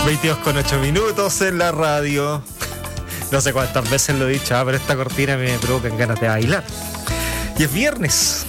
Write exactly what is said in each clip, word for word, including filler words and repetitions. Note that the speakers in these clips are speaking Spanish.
veintidós con ocho minutos en la radio. No sé cuántas veces lo he dicho, ah, pero esta cortina me provoca ganas de bailar. Y es viernes.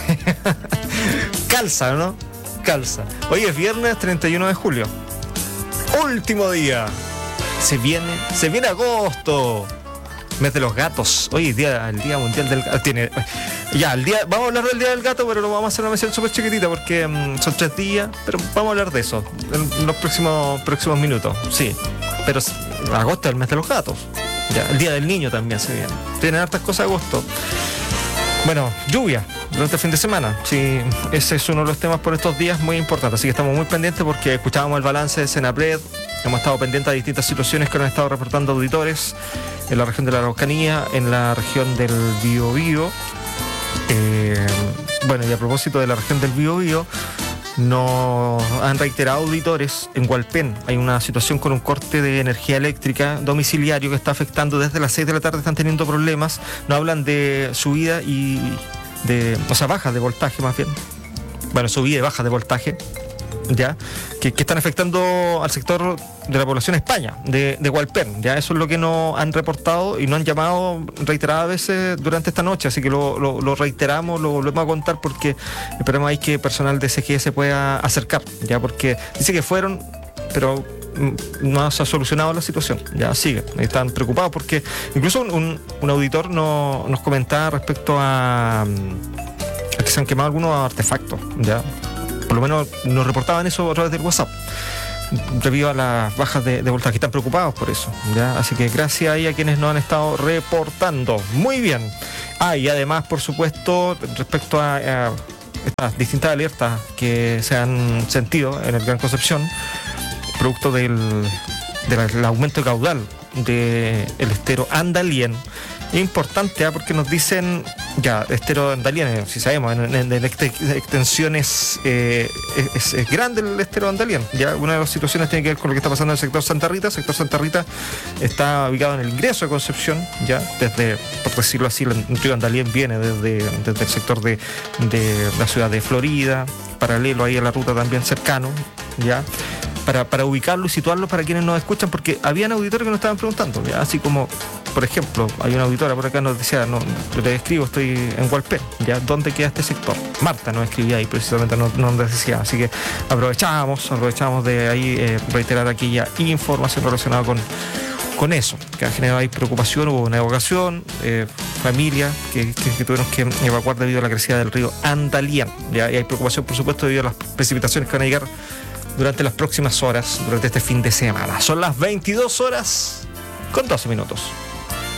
Calza, ¿no? Calza. Hoy es viernes treinta y uno de julio. Último día. Se viene, se viene agosto. Mes de los gatos. Hoy es día, el Día Mundial del Gato. Tiene, ya, el día, vamos a hablar del Día del Gato, pero lo vamos a hacer una mención súper chiquitita porque um, son tres días, pero vamos a hablar de eso en los próximos, próximos minutos. Sí, pero agosto es el mes de los gatos. Ya, el Día del Niño también se viene. Tienen hartas cosas agosto. Bueno, lluvia durante el fin de semana. Sí, ese es uno de los temas por estos días muy importantes. Así que estamos muy pendientes porque escuchábamos el balance de Senapred. Hemos estado pendientes de distintas situaciones que nos han estado reportando auditores en la región de la Araucanía, en la región del Biobío. Eh, bueno, y a propósito de la región del Biobío, nos han reiterado auditores en Hualpén. Hay una situación con un corte de energía eléctrica domiciliario que está afectando desde las seis de la tarde, están teniendo problemas. Nos hablan de subida y de, o sea, bajas de voltaje más bien. Bueno, subida y bajas de voltaje, ya, que, que están afectando al sector de la población España, de, de Hualpén, ya, eso es lo que nos han reportado y nos han llamado reiteradas veces durante esta noche, así que lo, lo, lo reiteramos, lo volvemos a contar porque esperamos ahí que personal de C G E se pueda acercar, ya, porque dice que fueron, pero no se ha solucionado la situación, ya sigue, están preocupados porque incluso un, un auditor no, nos comentaba respecto a, a que se han quemado algunos artefactos, ya. Por lo menos nos reportaban eso a través del WhatsApp, debido a las bajas de, de voltaje. Están preocupados por eso, ¿ya? Así que gracias ahí a quienes nos han estado reportando. Muy bien. Ah, y además, por supuesto, respecto a, a estas distintas alertas que se han sentido en el Gran Concepción, producto del, del aumento de caudal del estero Andalién. Es importante, ¿eh? Porque nos dicen, ya, estero Andalién, si sabemos, en, en, en extensiones eh, es, es grande el estero Andalién. Ya, una de las situaciones tiene que ver con lo que está pasando en el sector Santa Rita. El sector Santa Rita está ubicado en el ingreso de Concepción, ya, desde, por decirlo así, el río Andalién viene desde, desde el sector de, de la ciudad de Florida, paralelo ahí a la ruta también cercano, ya. Para, para ubicarlo y situarlo para quienes nos escuchan, porque habían auditores que nos estaban preguntando, ¿ya? Así como, por ejemplo, hay una auditora por acá nos decía, no, le escribo, estoy en Hualpén, ¿ya? ¿Dónde queda este sector? Marta nos escribía ahí, precisamente nos, nos decía, así que aprovechamos, aprovechamos de ahí eh, reiterar aquella información relacionada con, con eso, que ha generado ahí preocupación, hubo una evacuación, eh, familia que, que, que tuvieron que evacuar debido a la crecida del río Andalién, ¿ya? Y hay preocupación, por supuesto, debido a las precipitaciones que van a llegar durante las próximas horas, durante este fin de semana. Son las veintidós horas con doce minutos.